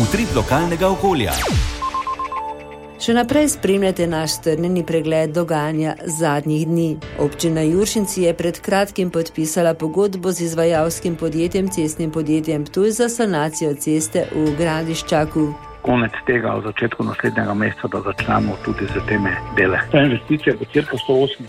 Utrip lokalnega okolja. Še naprej spremljate naš strnjeni pregled dogajanja zadnjih dni. Občina Juršinci je pred kratkim podpisala pogodbo z izvajalskim podjetjem, cestnim podjetjem Ptuj za sanacijo ceste v Gradiščaku. Konec tega, v začetku naslednjega meseca, da začnemo tudi z temi dele. Ta investicija bo cirka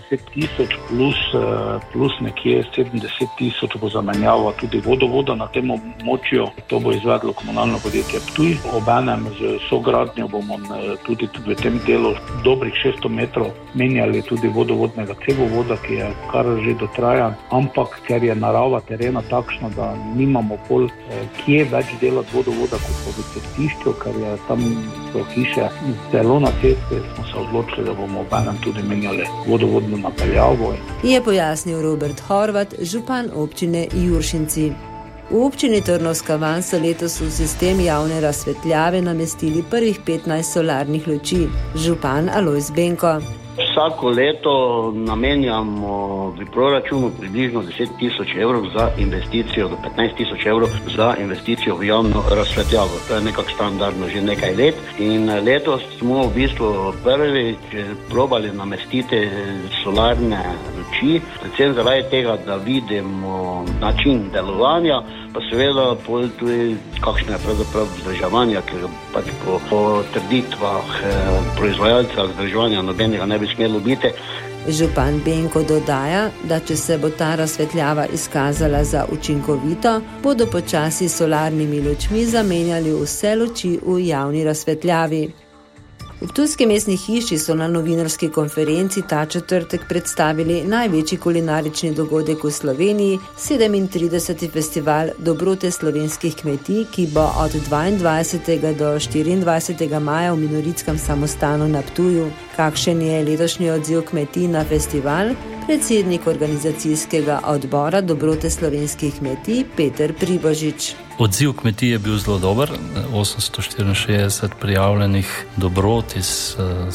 180 000 plus nekje 70 000 bo zamenjava tudi vodovoda na tem območju. To bo izvedlo komunalno podjetje Ptuj. Obenem z sogradnjo bomo tudi v tem delu dobrih 600 metrov menjali tudi vodovodnega cevovoda, ki je kar že dotrajan, ampak ker je narava terena takšna, da nimamo pol kje več delati vodovoda kot po cestišču, ker je tam so hiše zelo na cesti, smo se odločili, da bomo obenem tudi menjali vodovodno napeljavo. Je pojasnil Robert Horvat, župan občine Juršinci. V občini Trnovska van so letos v sistem javne razsvetljave namestili prvih 15 solarnih luči. Župan Alojz Benko. Vsako leto namenjamo v proračunu približno 10 000 evrov za investicijo, do 15 000 evrov za investicijo v javno razsvetljavo. To je nekako standardno že nekaj let in letos smo v bistvu prvič probali namestiti solarne luči, predvsem zaradi tega, da vidimo način delovanja, pa seveda tudi kakšne je pravzaprav vzdrževanja, ker pač po trditvah proizvajalca vzdrževanja nobenega ne bi smelo biti. Župan Benko dodaja, da če se bo ta razsvetljava izkazala za učinkovito, bodo počasi solarnimi lučmi zamenjali vse luči v javni razsvetljavi. V ptujski mestni hiši so na novinarski konferenci ta četrtek predstavili največji kulinarični dogodek v Sloveniji, 37. festival dobrote slovenskih kmetij, ki bo od 22. do 24. maja v Minoritskem samostanu na Ptuju. Kakšen je letošnji odziv kmetij na festival? Predsednik organizacijskega odbora dobrote slovenskih kmetij Peter Pribožič. Odziv kmetij je bil zelo dober, 864 prijavljenih dobrot iz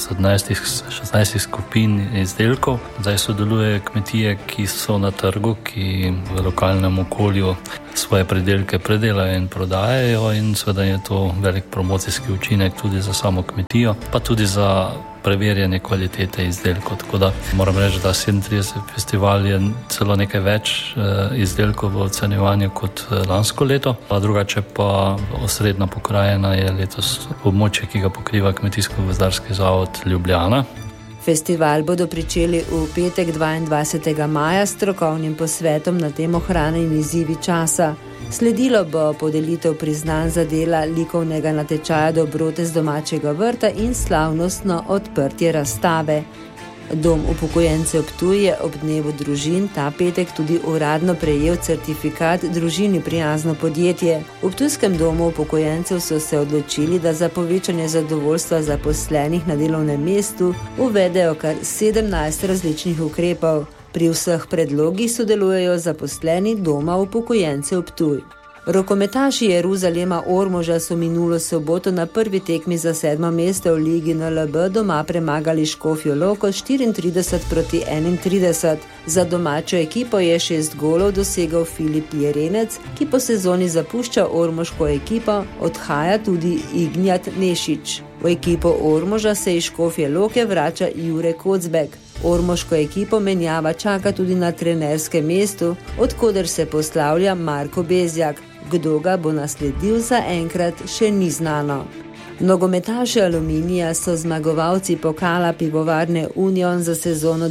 16 skupin izdelkov. Zdaj sodelujejo kmetije, ki so na trgu, ki v lokalnem okolju svoje pridelke predelajo in prodajajo in seveda je to velik promocijski učinek tudi za samo kmetijo, pa tudi za preverjanje kvalitete izdelkov. Tako da moram reči, da 37 festival je celo nekaj več izdelkov v ocenjevanju kot lansko leto. Drugače pa osrednja pokrajina je letos območje, ki ga pokriva Kmetijsko-gozdarski zavod Ljubljana. Festival bodo pričeli v petek 22. maja s strokovnim posvetom na temo hrane in izzivi časa. Sledilo bo podelitev priznanj za dela likovnega natečaja dobrote z domačega vrta in slavnostno odprtje razstave. Dom upokojencev Ptuj je ob dnevu družin ta petek tudi uradno prejel certifikat Družini prijazno podjetje. V ptujskem domu upokojencev so se odločili, da za povečanje zadovoljstva zaposlenih na delovnem mestu uvedejo kar 17 različnih ukrepov. Pri vseh predlogih sodelujejo zaposleni doma upokojencev Ptuj. Rokometaši Jeruzalema Ormoža so minulo soboto na prvi tekmi za 7. mesto v Ligi NLB doma premagali Škofjo Loko 34-31. Za domačo ekipo je 6 golov dosegel Filip Jerenec, ki po sezoni zapušča ormoško ekipo, odhaja tudi Ignjat Nešič. V ekipo Ormoža se iz Škofje Loke vrača Jure Kocbek. Ormoško ekipo menjava čaka tudi na trenerskem mestu, odkoder se poslavlja Marko Bezjak. Kdo ga bo nasledil, zaenkrat še ni znano. Nogometaši Aluminija so zmagovalci pokala Pivovarne Union za sezono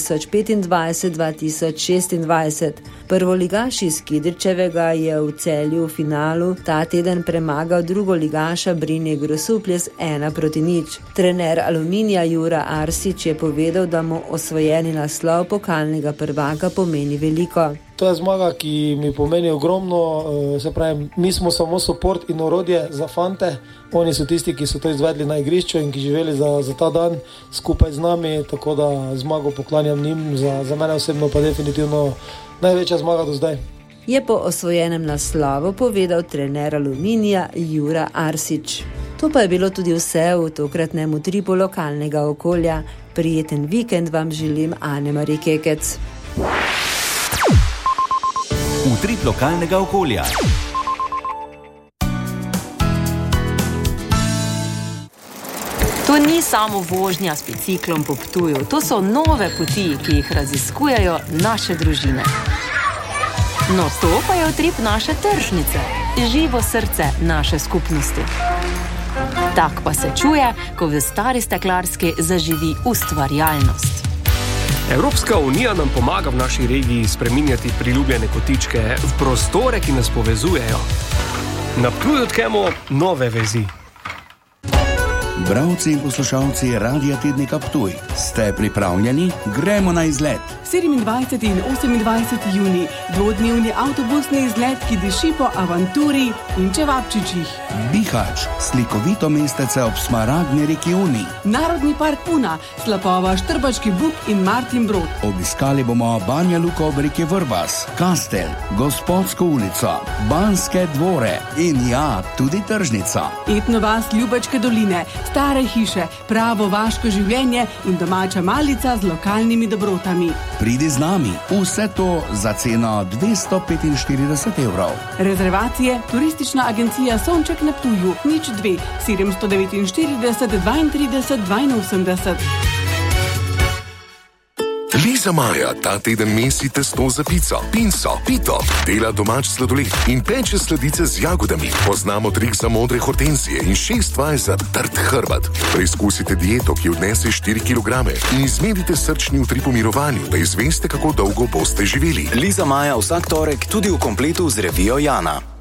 2025-2026. Prvoligaš iz Kidričevega je v Celju v finalu ta teden premagal drugoligaša Brinje Grosupljes 1-0. Trener Aluminija Jura Arsič je povedal, da mu osvojeni naslov pokalnega prvaka pomeni veliko. To je zmaga, ki mi pomeni ogromno, se pravi, mi smo samo support in orodje za fante, oni so tisti, ki so to izvedli na igrišču in ki živeli za ta dan skupaj z nami, tako da zmago poklanjam njim, za mene osebno pa definitivno največja zmaga do zdaj. Je po osvojenem naslovu povedal trener Aluminija Jura Arsič. To pa je bilo tudi vse v tokratnem utripu lokalnega okolja. Prijeten vikend vam želim Ane-Mari Kekec. Utrip lokalnega okolja. To ni samo vožnja s biciklom po Ptuju, to so nove poti, ki jih raziskujejo naše družine. No, to pa je utrip naše tržnice, živo srce naše skupnosti. Tak pa se čuje, ko v Stari Steklarski zaživi ustvarjalnost. Evropska unija nam pomaga v naši regiji spreminjati priljubljene kotičke v prostore, ki nas povezujejo. Na Ptuju tkemo nove vezi. Bralci in poslušalci Radia Tednika Ptuj, ste pripravljeni? Gremo na izlet. 27. in 28. juni, dvodnevni avtobusni izlet, ki diši po avanturi in čevapčičih. Bihać, slikovito mestece ob smaragdni reki Uni. Narodni park Una, slapova Štrbački Buk in Martin Brod. Obiskali bomo Banja Luko ob reki Vrbas, Kastel, Gospodsko ulico, Banske dvore in ja, tudi tržnica. Etno vas Ljubačke doline, stare hiše, pravo vaško življenje in domača malica z lokalnimi dobrotami. Pridi z nami, vse to za ceno 245 €. Rezervacije, turistična agencija Sonček na Ptuju, 02 749 32 82. Liza Maja ta teden mesi testo za pico, pinco, pito, dela domač sladoled in peče sladice z jagodami. Poznamo trik za modre hortenzije in 6 vaj za trd hrbet. Preizkusite dieto, ki odnese 4 kg in izmerite srčni utrip v mirovanju, da izveste, kako dolgo boste živeli. Liza Maja vsak torek tudi v kompletu z revijo Jana.